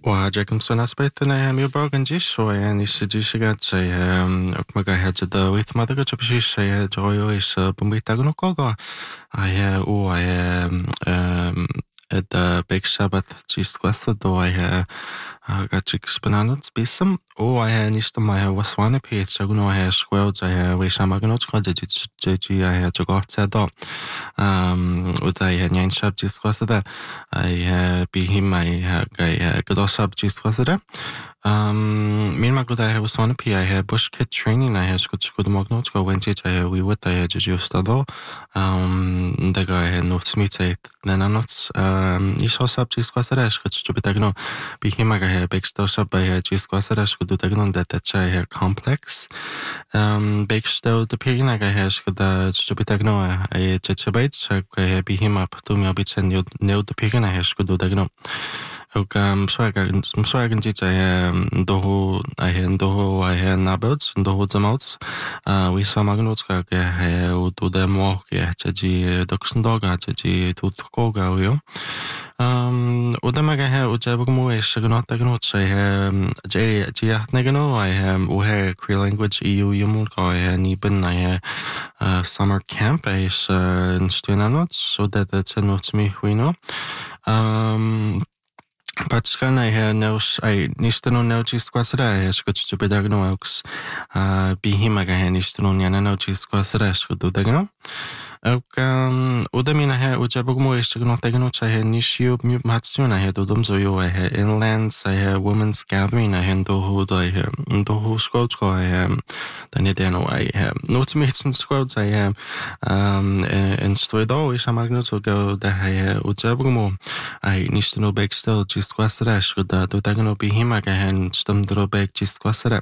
وجاكم سنة سبيتنا ميوبرغن جيش يعني سجيشيغا جاي أكمغا هجد ويت مادغا جبشيش جويو إيش بمبيتاغنو كوغا أي أو أي the Big Sabbath gist då är gachik spenanut spisam o är nista mai waswana page så nu är square så är vi samagnot ska det är jag gott så då och det är en shop gist det är be him mai är god shop gist det min mag det är waswana p är bush kit training är skulle magnot ska vänta jag vi vet det är just då det går nog smitt nenanots ishosab jisquasarash chubitagno bihimaga he bextosha by jisquasarash kudutagnon that chai complex bexto the pirinaga hash kuda chubitagno a chechabait he bihima tumia bitchen neo the pirina hash kudutagno och swagen jita doho I nabots doho zamots vi samagnot ska he och det må ge doxendaga tut koga jo och det maga här och jag kommer ihåg att jag något så jag negano och här Cree language EU yumulka ni benna summer camp is in stunanot så det är något som vi know Patskana här neus nistano neutist quasara jag skulle stupidagno aux bihimaga här nistano neutist quasara skulle dagno och det mina här och jag börjar att jag något agno så här nisio matsuna här då de så ju här inland så här women's gathering här då hos ska den är det nog här något med sin skål så här en stor dag i sammanhanget så går det här och jag börjar nistano backstill just quasara skulle då dagno bihimaga här stumdro back just quasara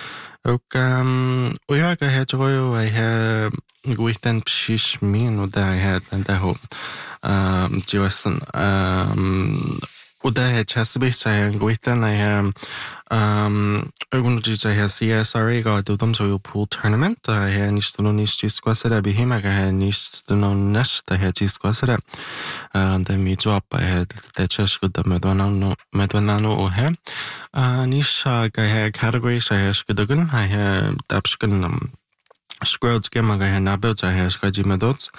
och jag har tror jag har Gwythen pshish min och där är den där ho Johansson och där är Chesapeake så är Gwythen är ögonblicket här CSRA går då de så ju pool tournament där är nisto no nisto squasera bihimaga här nisto no nästa här squasera det mi drop är det chess good medvanano och här nisha ga här category så här skudagun här dapskan Squirrels gemaga här nabbelt här ska ge med dots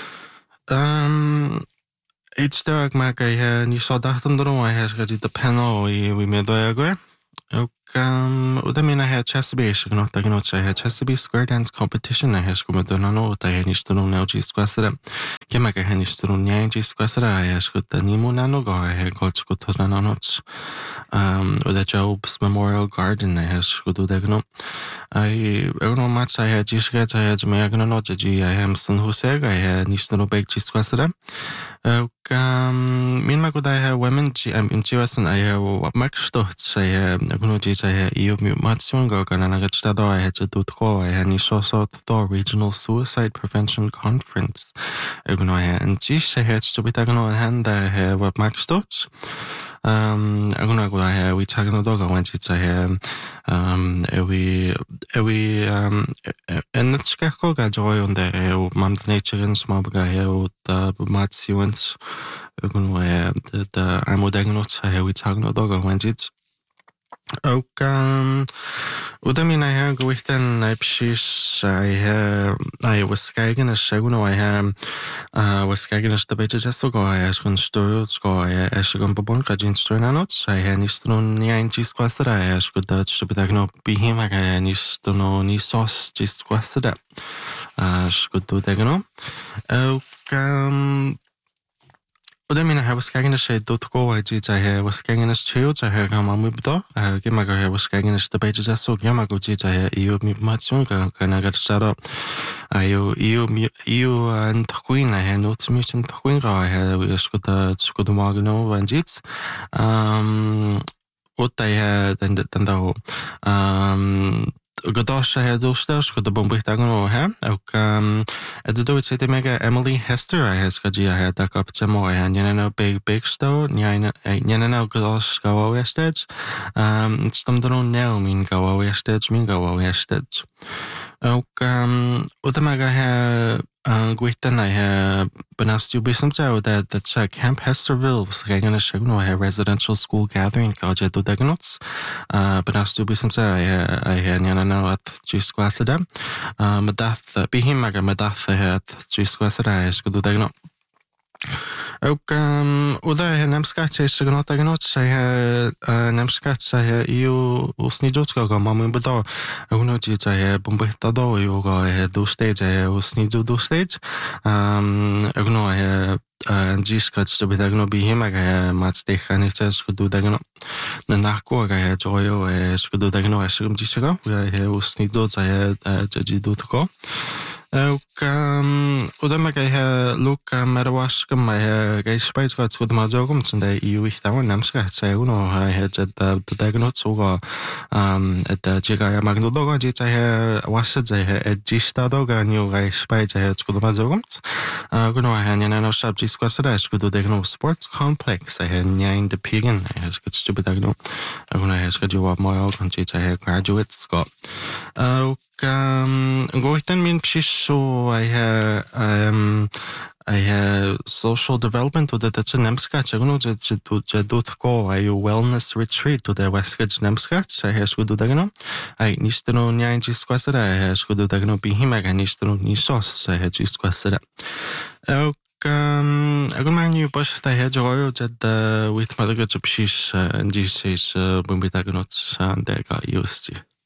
Each dag maga här ni så dachten då här ska ge det panel vi med då jag och det mina här Chesapeake så något jag något här Chesapeake Square Dance Competition här ska med då något där ni står nog just squasera gemaga här ni står nog just squasera här ska det ni måna något här gott ska ta något och det Jobs Memorial Garden här ska då det något jag nog match här just ska jag som jag något att jag Hamson Hosega här ni står nog bägge just squasera och min mag det här women GM jag max då säger nu det är EU matchen går kan jag städa då är det då tror jag ni så då Regional Suicide Prevention Conference jag nu är en GC här så vi tar nog hand här vad max då jag nu går här vi tar nog då kan jag säga vi en ska gå joy under och man naturen som har här och matchen jag nu är det är modern något så här vi tar nog då kan jag och det mina här Gwythen precis jag was skagen och jag nu was skagen och det bättre så går jag ska stå ska jag ska gå på bonka ströna något så jag ni står ni inte ska så där jag ska det så blir det nog behima jag ni står ni sås just ska så där ska då det nog och det mina här was skagen och då går jag dit här was skagen och chill så här kan man med då gemaga här was skagen och det bättre så gemaga dit här EU matchen kan jag säga EU en queen här något mission queen här jag ska då magno vanjits och det här den då Godasha här då ska det bombitagon här och det då det mega Emily Hester här ska ge här ta upp till mig här ni big stone ni godash ska vara stage stamdron nu min gå stage och det mega här Gwytyn ai Benasti Ubisanta that Camp Hesterville was regan shagno a residential school gathering kaja do dagnots. Benasti Ubisanta I nyana at Gisquasada. Madath Bihimaga Madath at Gisquasada is good dagno. Ook uda nemskat is gnot agnot say nemskat say iu usnidotska go mamu bada uno ji say bombeta do iu go do stage usnidu do stage agno giskat to be dagno bi himaga mat tekhan ich do dagno na nachko ga joyo skudo dagno asgum jisga usnidu say ji do tko ook uda ga look marawas kam ga spijt gaat goed maar zo komt de EU ich daar namska say uno het de dagnot soga het jiga magno doga ji say was het gista doga new ga spijt het goed maar zo komt guno no subjects kwasada skudo dagno sports complex say nine de pigen has good stupid dagno guno has got you up my old country say graduates got Goitan min pshisho I social development to the Nemskat, Chagno, Jadutko, I wellness retreat to the Westgate Nemskat, I has good dagno. I nistano nyanji squasada, I has good dagno bihimag, I nistano nisos, I had just squasada. Agun man you bush the hedge oil that with mother got a pshish and this is Bumbitagnots and they got used to.